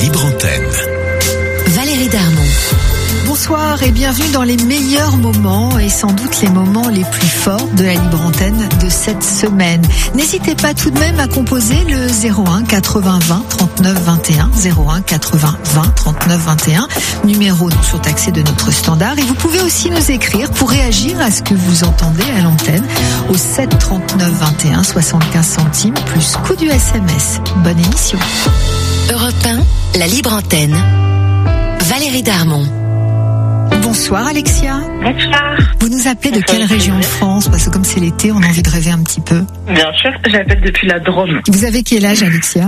libre antenne. Valérie Darmon. Bonsoir et bienvenue dans les meilleurs moments et sans doute les moments les plus forts de la libre antenne de cette semaine. N'hésitez pas tout de même à composer le 01 80 20 39 21, 01 80 20 39 21, numéro non surtaxé de notre standard. Et vous pouvez aussi nous écrire pour réagir à ce que vous entendez à l'antenne au 7 39 21 75 centimes plus coût du SMS. Bonne émission. Europe 1, la libre antenne. Valérie Darmon. Bonsoir Alexia. Bonsoir. Vous nous appelez de quelle région de France? Parce que comme c'est l'été, on a envie de rêver un petit peu. Bien sûr, j'appelle depuis la Drôme. Vous avez quel âge Alexia?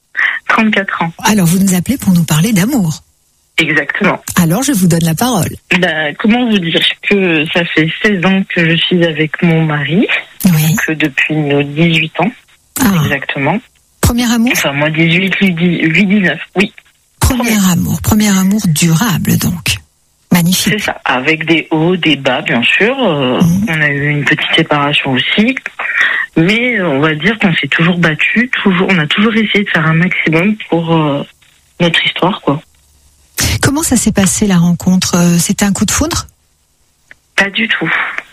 34 ans. Alors vous nous appelez pour nous parler d'amour. Exactement. Alors je vous donne la parole. Comment vous dire que ça fait 16 ans que je suis avec mon mari. Oui. Donc depuis nos 18 ans. Ah. Exactement. Premier amour? Enfin moi 18, lui 19, oui. Premier amour durable donc. Magnifique. C'est ça, avec des hauts, des bas bien sûr. On a eu une petite séparation aussi. Mais on va dire qu'on s'est toujours battu, on a toujours essayé de faire un maximum pour notre histoire, quoi. Comment ça s'est passé la rencontre? C'était un coup de foudre? Pas du tout.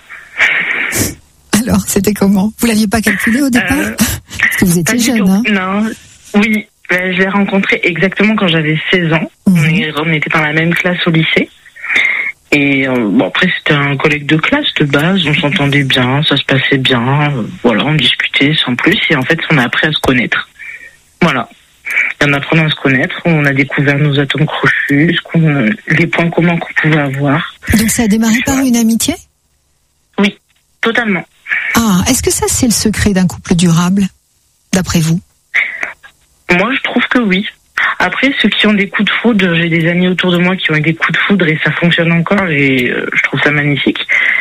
Alors, c'était comment? Vous l'aviez pas calculé au départ? Parce que vous étiez jeune, hein? Non, oui. Je l'ai rencontré exactement quand j'avais 16 ans. On était dans la même classe au lycée. Et après, c'était un collègue de classe de base. On s'entendait bien, ça se passait bien. Voilà, on discutait sans plus. Et en fait, on a appris à se connaître. Voilà. Et en apprenant à se connaître, on a découvert nos atomes crochus, les points communs qu'on pouvait avoir. Donc ça a démarré par une amitié? Oui, totalement. Ah, est-ce que ça, c'est le secret d'un couple durable, d'après vous? Moi, je trouve que oui. Après, ceux qui ont des coups de foudre, j'ai des amis autour de moi qui ont eu des coups de foudre et ça fonctionne encore et je trouve ça magnifique.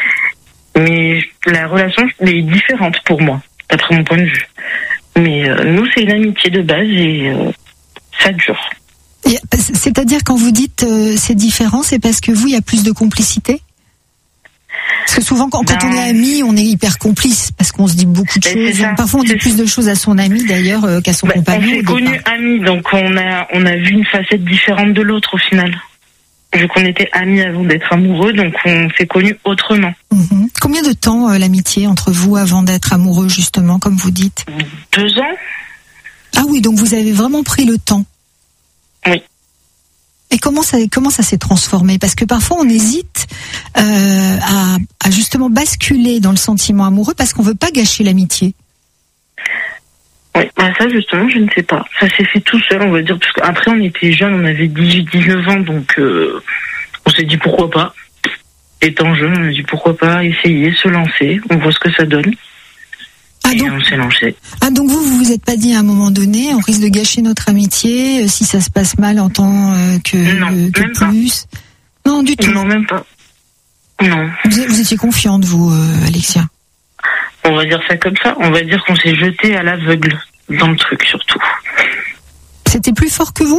Mais la relation est différente pour moi, d'après mon point de vue. Mais nous, c'est une amitié de base et ça dure. C'est-à-dire quand vous dites c'est différent, c'est parce que vous, il y a plus de complicité? Parce que souvent, quand on est amis, on est hyper complice parce qu'on se dit beaucoup de choses. Parfois, on dit plus de choses à son ami d'ailleurs qu'à son compagnon. On s'est connus amis, donc on a vu une facette différente de l'autre au final. Vu qu'on était amis avant d'être amoureux, donc on s'est connus autrement. Mm-hmm. Combien de temps l'amitié entre vous avant d'être amoureux justement, comme vous dites? 2 ans. Ah oui, donc vous avez vraiment pris le temps. Oui. Et comment ça s'est transformé? Parce que parfois on hésite à justement basculer dans le sentiment amoureux parce qu'on veut pas gâcher l'amitié. Oui, ça justement je ne sais pas. Ça s'est fait tout seul, on va dire, parce qu'après on était jeunes, on avait 18-19 ans, donc on s'est dit pourquoi pas. Étant jeune, on a dit pourquoi pas essayer, se lancer, on voit ce que ça donne. Et on s'est lancé. Ah, donc vous êtes pas dit à un moment donné, on risque de gâcher notre amitié si ça se passe mal en tant que plus? Pas. Non, du tout. Non, même pas. Non. Vous étiez confiante, vous, Alexia? On va dire ça comme ça. On va dire qu'on s'est jeté à l'aveugle dans le truc, surtout. C'était plus fort que vous?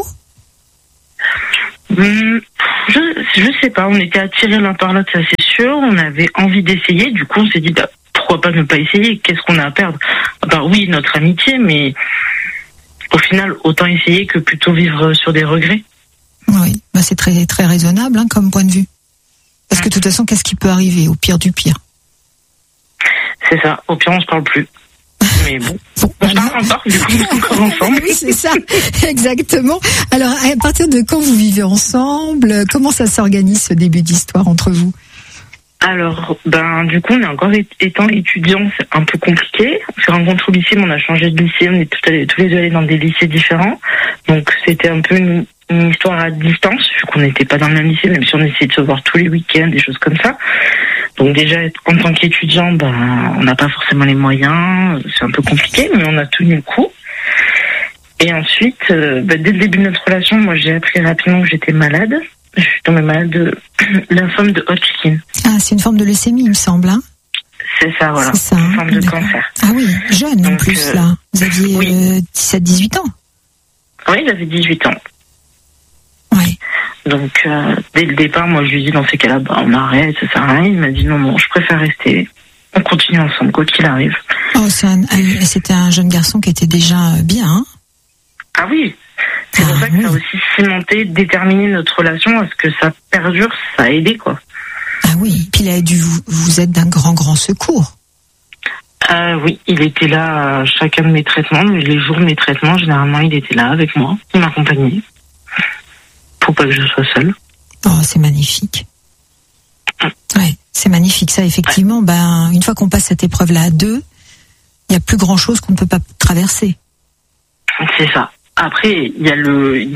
Je sais pas. On était attirés l'un par l'autre, ça c'est sûr. On avait envie d'essayer. Du coup, on s'est dit, pourquoi pas ne pas essayer? Qu'est-ce qu'on a à perdre? Oui, notre amitié, mais au final, autant essayer que plutôt vivre sur des regrets. Oui, c'est très, très raisonnable comme point de vue. Parce que de toute façon, qu'est-ce qui peut arriver au pire du pire? C'est ça. Au pire, on se parle plus. Mais bon, on se parle encore, du coup, on est encore ensemble. Oui, c'est ça, exactement. Alors, à partir de quand vous vivez ensemble? Comment ça s'organise, ce début d'histoire entre vous? Alors, du coup, on est encore étant étudiants, c'est un peu compliqué. On s'est rencontrés au lycée, mais on a changé de lycée. On est tous les deux allés dans des lycées différents. Donc, c'était un peu une histoire à distance, vu qu'on n'était pas dans le même lycée, même si on essayait de se voir tous les week-ends, des choses comme ça. Donc, déjà, en tant qu'étudiant, on n'a pas forcément les moyens. C'est un peu compliqué, mais on a tenu le coup. Et ensuite, dès le début de notre relation, moi, j'ai appris rapidement que j'étais malade. Je suis tombée malade de lymphome de Hodgkin. Ah, c'est une forme de leucémie, il me semble, hein? C'est ça, voilà. C'est ça, une forme de cancer. Ah oui, jeune donc, en plus, là. Vous aviez 17-18 ans? Oui, j'avais 18 ans. Oui. Donc, dès le départ, moi, je lui ai dit, dans ces cas-là, on arrête, ça sert à rien. Il m'a dit, non, je préfère rester. On continue ensemble, quoi qu'il arrive. Oh, c'était un jeune garçon qui était déjà bien, hein? Ah oui, C'est pour ça que ça a aussi cimenté, déterminé notre relation à ce que ça perdure, ça a aidé, quoi. Ah oui, puis il a dû vous êtes d'un grand secours. Oui, il était là à chacun de mes traitements, les jours de mes traitements, généralement il était là avec moi, il m'accompagnait, pour pas que je sois seule. Oh, c'est magnifique. Ouais, c'est magnifique ça, effectivement. Ben, une fois qu'on passe cette épreuve-là à deux, il n'y a plus grand-chose qu'on ne peut pas traverser. C'est ça. Après, il y a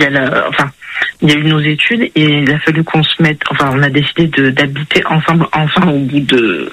eu nos études et il a fallu qu'on se mette, on a décidé d'habiter ensemble enfin au bout de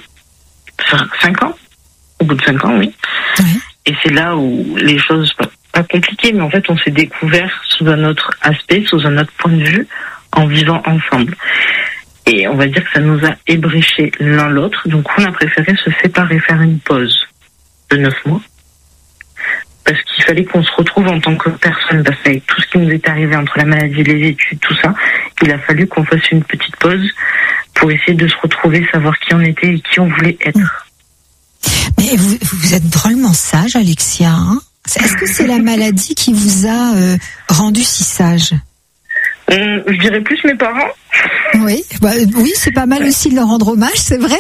5 ans. Au bout de 5 ans, oui. Ouais. Et c'est là où les choses, pas compliquées, mais en fait, on s'est découvert sous un autre aspect, sous un autre point de vue, en vivant ensemble. Et on va dire que ça nous a ébréché l'un l'autre. Donc, on a préféré se séparer, faire une pause de 9 mois. Parce qu'il fallait qu'on se retrouve en tant que personne. Parce qu'avec tout ce qui nous est arrivé entre la maladie, les études, tout ça, il a fallu qu'on fasse une petite pause pour essayer de se retrouver, savoir qui on était et qui on voulait être. Mais vous êtes drôlement sage, Alexia. Hein, est-ce que c'est la maladie qui vous a rendu si sage? Je dirais plus mes parents. Oui, oui, c'est pas mal aussi de leur rendre hommage, c'est vrai.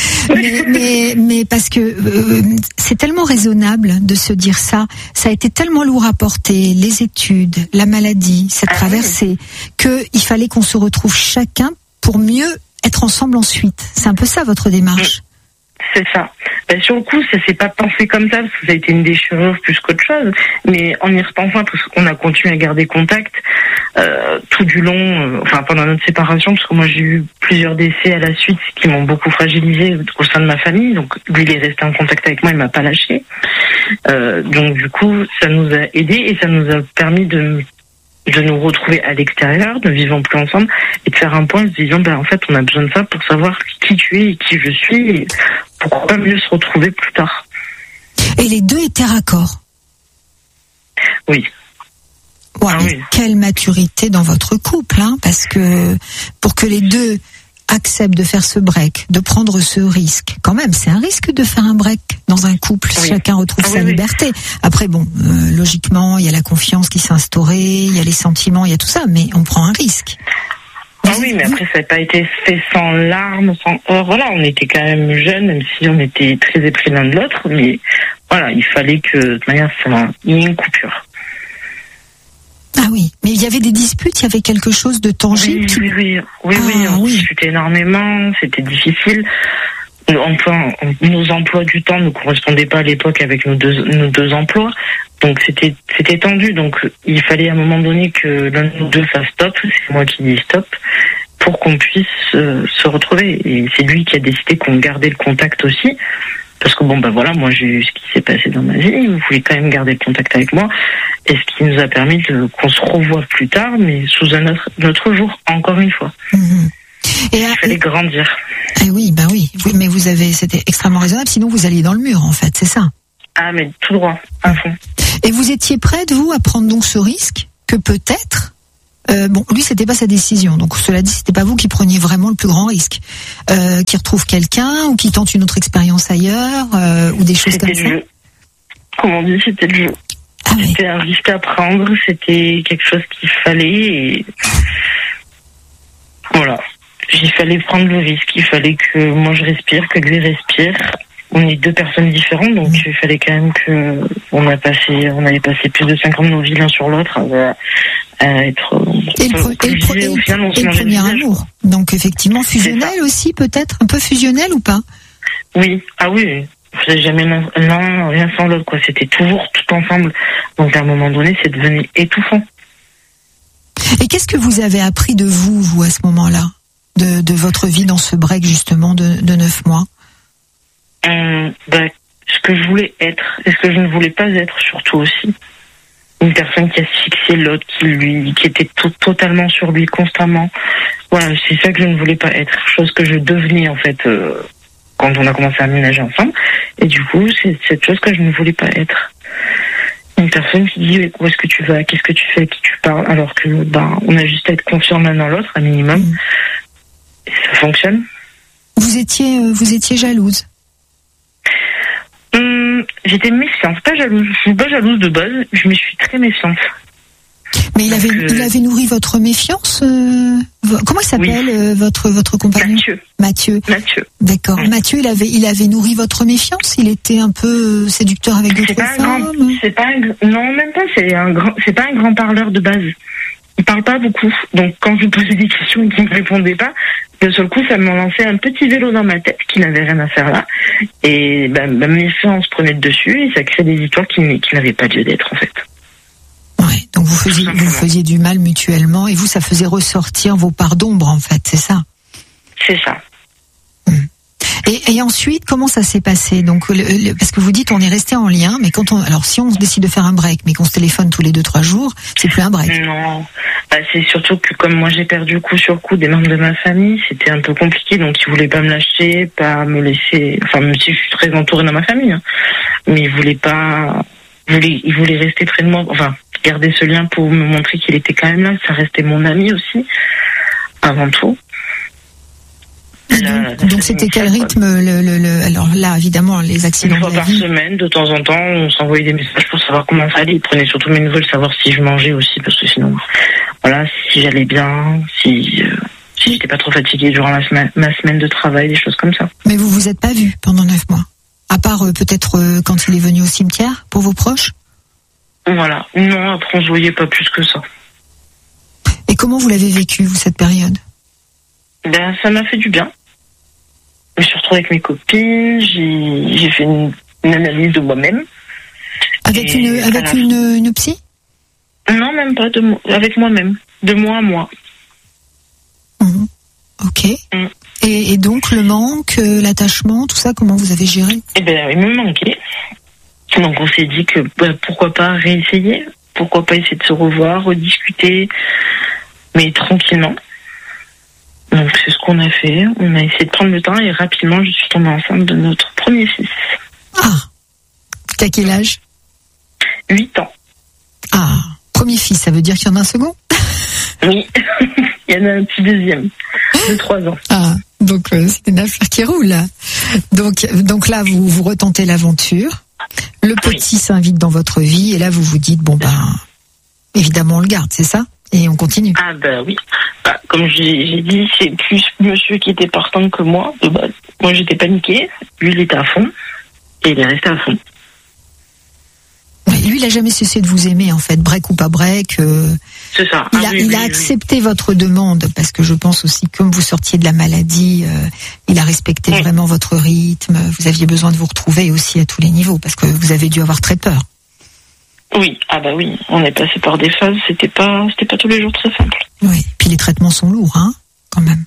Mais parce que c'est tellement raisonnable de se dire ça. Ça a été tellement lourd à porter, les études, la maladie, cette traversée, que il fallait qu'on se retrouve chacun pour mieux être ensemble ensuite. C'est un peu ça votre démarche. C'est ça. Sur le coup, ça s'est pas pensé comme ça, parce que ça a été une déchirure plus qu'autre chose. Mais en y repensant, parce qu'on a continué à garder contact tout du long, pendant notre séparation, parce que moi j'ai eu plusieurs décès à la suite qui m'ont beaucoup fragilisé au sein de ma famille. Donc lui, il est resté en contact avec moi, il m'a pas lâché. Donc du coup, ça nous a aidés et ça nous a permis de nous retrouver à l'extérieur, ne vivons plus ensemble, et de faire un point en se disant, en fait, on a besoin de ça pour savoir qui tu es et qui je suis, et pourquoi pas mieux se retrouver plus tard. Et les deux étaient raccords. Oui. Ouais, oui. Quelle maturité dans votre couple, hein, parce que pour que les deux acceptent de faire ce break, de prendre ce risque, quand même, c'est un risque de faire un break dans un couple. Oui. Chacun retrouve sa liberté. Après, logiquement, il y a la confiance qui s'est instaurée, il y a les sentiments, il y a tout ça, mais on prend un risque. Oui, mais après, ça n'a pas été fait sans larmes, sans heurts. Voilà, on était quand même jeunes, même si on était très épris l'un de l'autre, mais voilà, il fallait que, de toute manière, il y ait une coupure. Ah oui, mais il y avait des disputes, il y avait quelque chose de tangible. Oui, on discutait énormément, c'était difficile. Nos emplois du temps ne correspondaient pas à l'époque avec nos deux emplois, donc c'était tendu. Donc il fallait à un moment donné que l'un de nous deux fasse stop, c'est moi qui dis stop, pour qu'on puisse se retrouver. Et c'est lui qui a décidé qu'on gardait le contact aussi. Parce que moi j'ai eu ce qui s'est passé dans ma vie, il voulait quand même garder le contact avec moi, et ce qui nous a permis qu'on se revoie plus tard, mais sous un autre jour, encore une fois. Mmh. Et il fallait grandir. Oui, mais c'était extrêmement raisonnable, sinon vous alliez dans le mur en fait, c'est ça? Ah mais tout droit, à fond. Et vous étiez prête, vous, à prendre donc ce risque, que peut-être... lui, c'était pas sa décision. Donc, cela dit, c'était pas vous qui preniez vraiment le plus grand risque. Qui retrouve quelqu'un ou qui tente une autre expérience ailleurs ou des choses comme ça. C'était le jeu. Comme on dit, c'était le jeu. C'était un risque à prendre. C'était quelque chose qu'il fallait. Et voilà. Il fallait prendre le risque. Il fallait que moi je respire, que lui respire. On est deux personnes différentes, donc il fallait quand même que on avait passé plus de 5 ans de nos vies l'un sur l'autre à être le premier amour. Donc effectivement fusionnel aussi peut-être, un peu fusionnel ou pas? Oui, oui. On faisait jamais l'un rien sans l'autre, quoi. C'était toujours tout ensemble. Donc à un moment donné, c'est devenu étouffant. Et qu'est-ce que vous avez appris de vous à ce moment-là, de votre vie dans ce break justement de 9 mois? Ce que je voulais être et ce que je ne voulais pas être surtout aussi. Une personne qui asphyxiait l'autre, qui était totalement sur lui constamment. Voilà, c'est ça que je ne voulais pas être. Chose que je devenais en fait quand on a commencé à aménager ensemble. Et du coup, c'est cette chose que je ne voulais pas être. Une personne qui dit où est-ce que tu vas, qu'est-ce que tu fais, à qui tu parles, alors que on a juste à être confiant l'un dans l'autre, un minimum. Et ça fonctionne. Vous étiez jalouse? J'étais méfiante, pas jalouse. Je suis pas jalouse de base, je me suis très méfiante. Mais il avait nourri votre méfiance. Comment il s'appelle votre compagnon? Mathieu. D'accord. Oui. Mathieu, il avait nourri votre méfiance. Il était un peu séducteur avec d'autres femmes. Non, même pas. C'est pas un grand parleur de base. Il parle pas beaucoup. Donc quand je lui posais des questions et qu'il me répondait pas, de seul coup, ça m'a lancé un petit vélo dans ma tête qui n'avait rien à faire là. Et ma méfiance prenait le dessus et ça crée des histoires qui n'avaient pas lieu d'être en fait. Ouais, donc vous faisiez du mal mutuellement et vous, ça faisait ressortir vos parts d'ombre en fait, c'est ça? C'est ça. Et ensuite, comment ça s'est passé? Donc, parce que vous dites, on est resté en lien, mais alors si on décide de faire un break, mais qu'on se téléphone tous les 2-3 jours, c'est plus un break. Non, c'est surtout que comme moi j'ai perdu coup sur coup des membres de ma famille, c'était un peu compliqué, donc ils voulaient pas me lâcher, pas me laisser, enfin même si je suis très entourée dans ma famille, hein, mais ils voulaient rester près de moi, enfin garder ce lien pour me montrer qu'il était quand même là, ça restait mon ami aussi, avant tout. Donc c'était quel rythme alors là évidemment les accidents une fois par semaine de temps en temps on s'envoyait des messages pour savoir comment ça allait. Il prenait surtout mes nouvelles, savoir si je mangeais aussi parce que sinon voilà, si j'allais bien, si j'étais pas trop fatiguée durant ma semaine de travail, des choses comme ça. Mais vous vous êtes pas vus pendant 9 mois, à part peut-être quand il est venu au cimetière pour vos proches? Voilà, non, après on se voyait pas plus que ça. Et comment vous l'avez vécu vous cette période? Ça m'a fait du bien. Je me suis retrouvée avec mes copines, j'ai fait une analyse de moi-même. Avec une psy? Non, même pas, avec moi-même, de moi à moi. Ok. Et donc le manque, l'attachement, tout ça, comment vous avez géré? Il me manquait. Donc on s'est dit que pourquoi pas réessayer, pourquoi pas essayer de se revoir, rediscuter, mais tranquillement. Donc c'est ce qu'on a fait, on a essayé de prendre le temps et rapidement je suis tombée enceinte de notre premier fils. Ah, t'as quel âge? 8 ans. Ah, premier fils, ça veut dire qu'il y en a un second? Oui, il y en a un petit deuxième, de 3 ans. Ah, donc c'est une affaire qui roule là. Donc là vous retentez l'aventure, le petit s'invite dans votre vie et là vous vous dites évidemment on le garde, c'est ça? Et on continue. Ah oui. Comme j'ai dit, c'est plus monsieur qui était partant que moi. De base. Moi j'étais paniquée, lui il était à fond et il est resté à fond. Lui il a jamais cessé de vous aimer en fait, break ou pas break. C'est ça. Il a accepté votre demande parce que je pense aussi comme vous sortiez de la maladie, il a respecté vraiment votre rythme. Vous aviez besoin de vous retrouver aussi à tous les niveaux parce que vous avez dû avoir très peur. Oui, oui, on est passé par des phases, c'était pas tous les jours très simple. Oui, puis les traitements sont lourds, hein, quand même.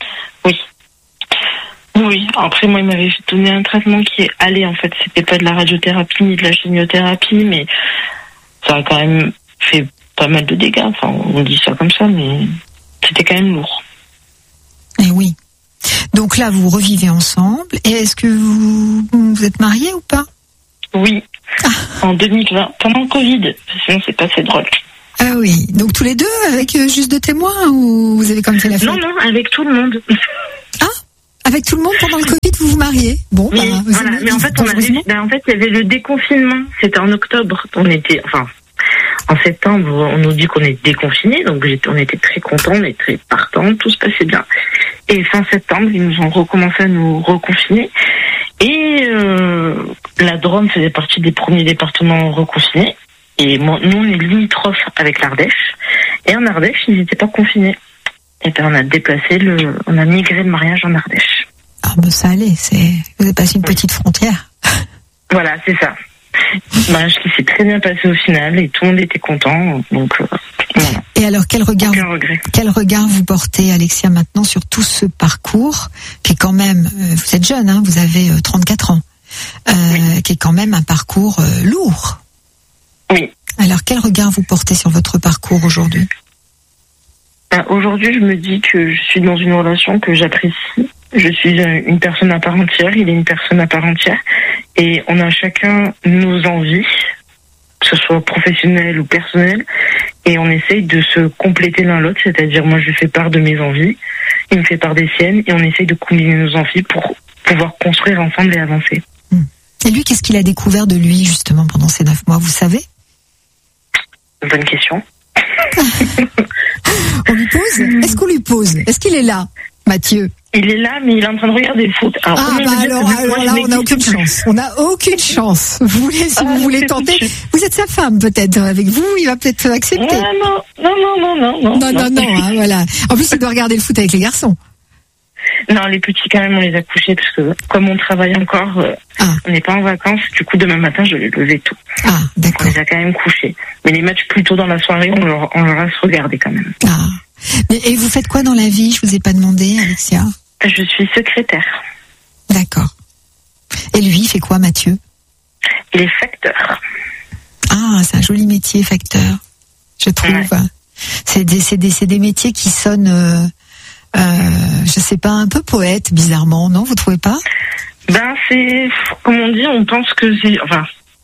Oui, après moi il m'avait donné un traitement qui est allé en fait, c'était pas de la radiothérapie ni de la chimiothérapie, mais ça a quand même fait pas mal de dégâts, enfin on dit ça comme ça, mais c'était quand même lourd. Et oui. Donc là vous revivez ensemble, et est-ce que vous êtes mariés ou pas? Oui. En 2020, pendant le Covid, sinon c'est pas assez drôle. Ah oui, donc tous les deux avec juste 2 témoins ou vous avez quand même fait la fête? Non, avec tout le monde. Ah, avec tout le monde pendant le Covid vous vous mariez? Bon, oui, voilà. Mais en fait, il y avait le déconfinement. C'était en octobre. En septembre, on nous dit qu'on est déconfinés, donc on était très contents, on était très partants, tout se passait bien. Et fin septembre, ils nous ont recommencé à nous reconfiner. Et la Drôme faisait partie des premiers départements reconfinés. Et nous, on est limitrophes avec l'Ardèche. Et en Ardèche, ils n'étaient pas confinés. Et on a on a migré le mariage en Ardèche. Ah ça allait, vous avez passé une petite frontière. Voilà, c'est ça. Mariage qui s'est très bien passé au final et tout le monde était content. Donc, voilà. Et alors, quel regard vous portez, Alexia, maintenant sur tout ce parcours qui est quand même, vous êtes jeune, hein, vous avez 34 ans, qui est quand même un parcours lourd. Oui. Alors, quel regard vous portez sur votre parcours aujourd'hui? Aujourd'hui, je me dis que je suis dans une relation que j'apprécie. Je suis une personne à part entière, il est une personne à part entière. Et on a chacun nos envies, que ce soit professionnelles ou personnelles. Et on essaye de se compléter l'un l'autre, c'est-à-dire moi je lui fais part de mes envies, il me fait part des siennes, et on essaye de combiner nos envies pour pouvoir construire ensemble et avancer. Et lui, qu'est-ce qu'il a découvert de lui justement pendant ces 9 mois, vous savez? Bonne question. On lui pose? Est-ce qu'on lui pose? Est-ce qu'il est là, Mathieu? Il est là, mais il est en train de regarder le foot. Alors là, on n'a aucune chance. On n'a aucune chance. Vous voulez tenter? Vous êtes sa femme, peut-être, avec vous, il va peut-être accepter. Non. Hein, voilà. En plus, il doit regarder le foot avec les garçons. Non, les petits, quand même, on les a couchés, parce que, comme on travaille encore, on n'est pas en vacances, du coup, demain matin, je vais lever tout. Ah, d'accord. On les a quand même couchés. Mais les matchs, plutôt dans la soirée, on leur a se regarder, quand même. Ah. Et vous faites quoi dans la vie? Je vous ai pas demandé, Alexia. Je suis secrétaire. D'accord. Et lui, il fait quoi, Mathieu? Il est facteur. Ah, c'est un joli métier, facteur. Je trouve. Ouais. C'est des métiers qui sonnent, je sais pas, un peu poète, bizarrement, non? Vous trouvez pas? Ben, c'est, comme on dit, on pense que c'est, enfin,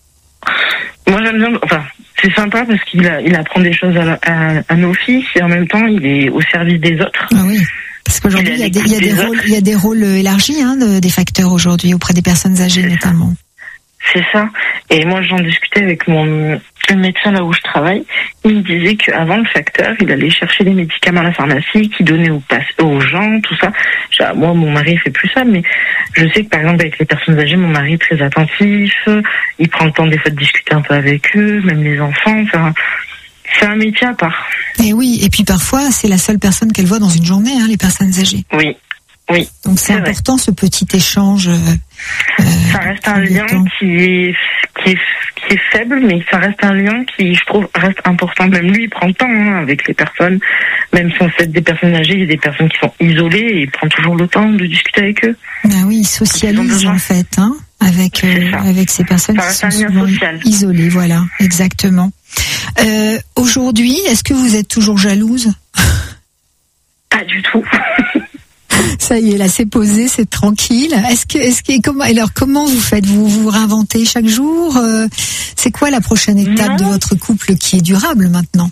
moi j'aime bien, enfin, c'est sympa parce qu'il apprend des choses à nos fils et en même temps, il est au service des autres. Ah oui. Parce qu'aujourd'hui, il y a des rôles élargis, hein, des facteurs aujourd'hui auprès des personnes âgées, notamment. C'est ça. Et moi, j'en discutais avec le médecin là où je travaille. Il me disait qu'avant, le facteur, il allait chercher des médicaments à la pharmacie, qu'il donnait aux gens, tout ça. Moi, mon mari fait plus ça, mais je sais que par exemple, avec les personnes âgées, mon mari est très attentif. Il prend le temps des fois de discuter un peu avec eux, même les enfants. Enfin, c'est un métier à part. Et oui, et puis parfois, c'est la seule personne qu'elle voit dans une journée, hein, les personnes âgées. Oui. Donc c'est important, vrai. Ce petit échange. Ça reste un lien qui est faible, mais ça reste un lien qui, je trouve, reste important. Même lui, il prend le temps avec les personnes. Même si on fait des personnes âgées, il y a des personnes qui sont isolées et il prend toujours le temps de discuter avec eux. Ben oui, il socialise en fait, hein, avec ces personnes qui sont souvent isolées. Voilà, exactement. Aujourd'hui, est-ce que vous êtes toujours jalouse? Pas du tout. Ça y est, là, c'est posé, c'est tranquille. Comment vous faites? Vous vous réinventez chaque jour? C'est quoi la prochaine étape de votre couple qui est durable maintenant?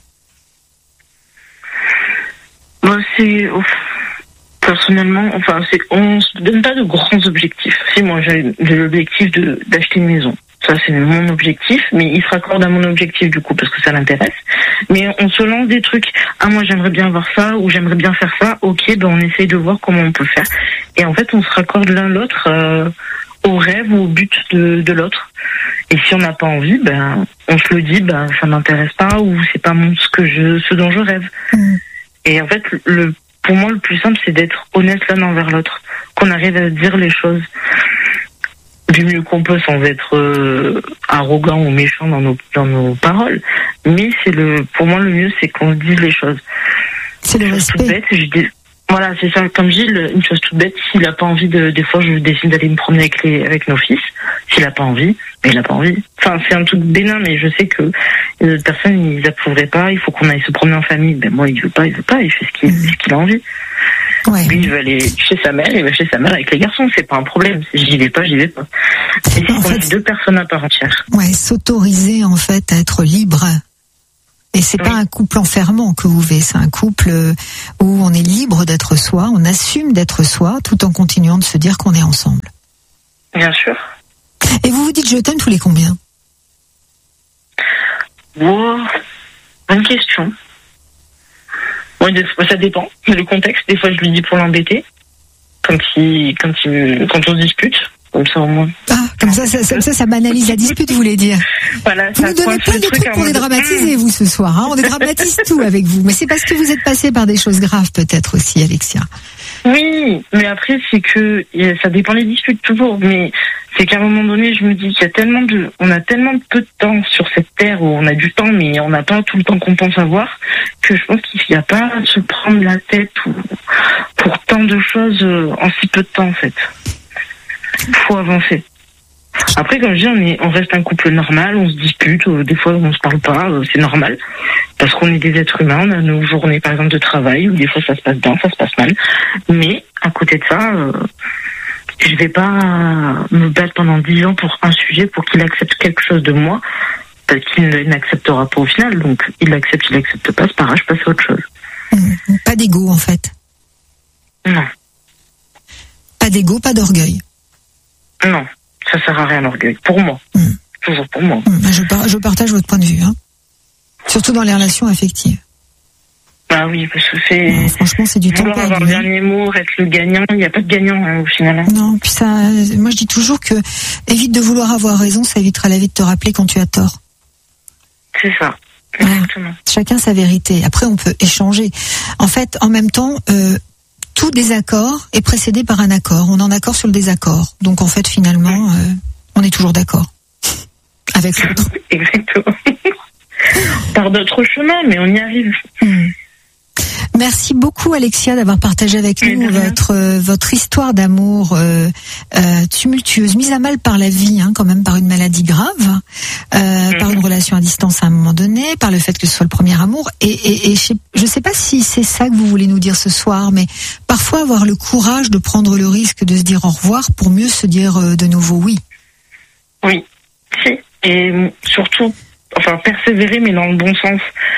Personnellement, on se donne pas de grands objectifs. Si moi j'ai l'objectif d'acheter une maison. Ça, c'est mon objectif, mais il se raccorde à mon objectif du coup parce que ça l'intéresse. Mais on se lance des trucs. Ah, moi, j'aimerais bien voir ça ou j'aimerais bien faire ça. Ok, on essaye de voir comment on peut faire. Et en fait, on se raccorde l'un l'autre au rêve ou au but de l'autre. Et si on n'a pas envie, on se le dit, ça m'intéresse pas ou c'est pas ce dont je rêve. Et en fait, pour moi, le plus simple, c'est d'être honnête l'un envers l'autre, qu'on arrive à se dire les choses du mieux qu'on peut sans être arrogant ou méchant dans nos paroles. Mais pour moi, le mieux, c'est qu'on se dise les choses. C'est le respect. Voilà, c'est ça. Comme je dis, une chose toute bête, s'il a pas envie des fois, je décide d'aller me promener avec nos fils. S'il a pas envie, il a pas envie. Enfin, c'est un truc bénin, mais je sais que les autres personnes, ils approuveraient pas. Il faut qu'on aille se promener en famille. Moi, il veut pas. Il fait ce qu'il a envie. Ouais. Lui, il veut aller chez sa mère, il va chez sa mère avec les garçons, c'est pas un problème. Si j'y vais pas. Et c'est qu'on est deux personnes à part entière. Ouais, s'autoriser, en fait, à être libre. Et c'est pas un couple enfermant que vous vivez, c'est un couple où on est libre d'être soi, on assume d'être soi, tout en continuant de se dire qu'on est ensemble. Bien sûr. Et vous vous dites je t'aime tous les combien? Bonne question. Ça dépend, le contexte. Des fois, je lui dis pour l'embêter, quand on se dispute. Comme ça, au moins. Ah, comme ça banalise la dispute, vous voulez dire. Voilà, vous nous donnez plein de trucs pour les dramatiser, vous, ce soir. Hein, on dédramatise tout avec vous. Mais c'est parce que vous êtes passé par des choses graves, peut-être aussi, Alexia. Oui, mais après, c'est que ça dépend des disputes toujours. Mais c'est qu'à un moment donné, je me dis qu'il y a on a tellement peu de temps sur cette terre où on a du temps, mais on n'a pas tout le temps qu'on pense avoir, que je pense qu'il n'y a pas à se prendre la tête pour tant de choses en si peu de temps, en fait. Faut avancer. Après, comme je dis, on reste un couple normal, on se dispute, des fois on se parle pas, c'est normal, parce qu'on est des êtres humains, on a nos journées par exemple de travail, où des fois ça se passe bien, ça se passe mal, mais à côté de ça, je vais pas me battre pendant 10 ans pour un sujet pour qu'il accepte quelque chose de moi, parce qu'il n'acceptera pas au final, donc il accepte pas, c'est pas grave, je passe à autre chose. Pas d'ego en fait. Non. Pas d'ego, pas d'orgueil. Non, ça sert à rien l'orgueil. Pour moi. Toujours pour moi. Je partage votre point de vue. Hein. Surtout dans les relations affectives. Bah oui, parce que c'est... franchement, c'est du temps perdu. Avoir le dernier mot, être le gagnant, il n'y a pas de gagnant au final. Non, puis ça, moi je dis toujours que évite de vouloir avoir raison, ça évitera la vie de te rappeler quand tu as tort. C'est ça, exactement. Ouais. Chacun sa vérité. Après, on peut échanger. En fait, en même temps, tout désaccord est précédé par un accord. On est en accord sur le désaccord. Donc en fait, finalement, on est toujours d'accord avec l'autre. Exactement. Par d'autres chemins, mais on y arrive. Merci beaucoup Alexia d'avoir partagé avec nous votre histoire d'amour tumultueuse, mise à mal par la vie, quand même, par une maladie grave, par une relation à distance à un moment donné, par le fait que ce soit le premier amour. Et je sais pas si c'est ça que vous voulez nous dire ce soir, mais parfois avoir le courage de prendre le risque de se dire au revoir pour mieux se dire de nouveau oui. Oui, si. Et surtout, persévérer, mais dans le bon sens.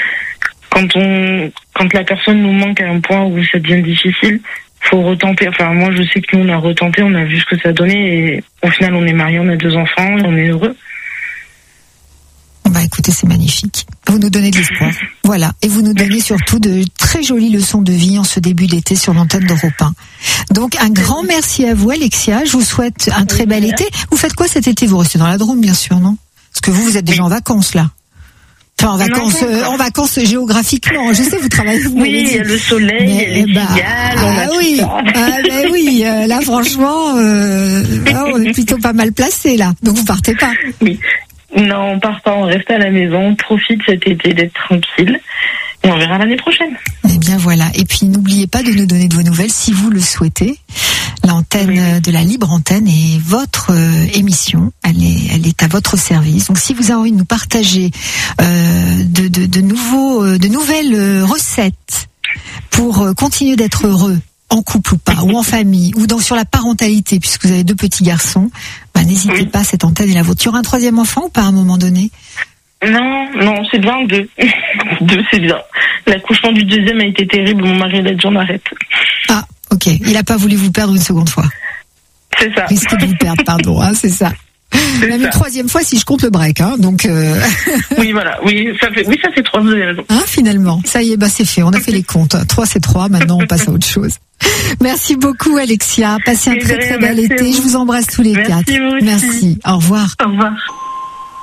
Quand la personne nous manque à un point où ça devient difficile, faut retenter. Moi, je sais que nous, on a retenté, on a vu ce que ça donnait, et au final, on est mariés, on a 2 enfants, et on est heureux. Bah, écoutez, c'est magnifique. Vous nous donnez de l'espoir. Voilà. Et vous nous donnez surtout de très jolies leçons de vie en ce début d'été sur l'antenne d'Europe 1. Donc, un grand merci à vous, Alexia. Je vous souhaite un très bel été. Vous faites quoi cet été? Vous restez dans la Drôme, bien sûr, non? Parce que vous êtes déjà en vacances, là. Enfin, en vacances géographiquement. Je sais, vous travaillez. Oui, il y a le soleil, il y a les cigales, oui. Là, franchement, on est plutôt pas mal placé, là. Donc, vous partez pas. Oui. Non, on part pas, on reste à la maison, on profite cet été d'être tranquille. Et on verra l'année prochaine. Eh bien, voilà. Et puis, n'oubliez pas de nous donner de vos nouvelles si vous le souhaitez. L'antenne de la Libre Antenne est votre émission. Elle est à votre service. Donc, si vous avez envie de nous partager de nouvelles recettes pour continuer d'être heureux, en couple ou pas, ou en famille, ou sur la parentalité, puisque vous avez 2 petits garçons, n'hésitez pas, cette antenne est la vôtre. Tu auras un 3e enfant ou pas à un moment donné? Non, c'est bien 2. 2, c'est bien. L'accouchement du 2e a été terrible, mon mari a dit on arrête. Ah, ok. Il n'a pas voulu vous perdre une seconde fois. C'est ça. Risque de vous perdre, pardon, c'est ça. Même une 3e fois si je compte le break, donc. Oui, voilà. Oui, ça fait 3, vous avez raison. Finalement. Ça y est, c'est fait. On a fait les comptes. 3, c'est 3. Maintenant, on passe à autre chose. Merci beaucoup, Alexia. Passez un très, très bel été. Je vous embrasse tous les 4. Merci. Merci. Au revoir. Au revoir.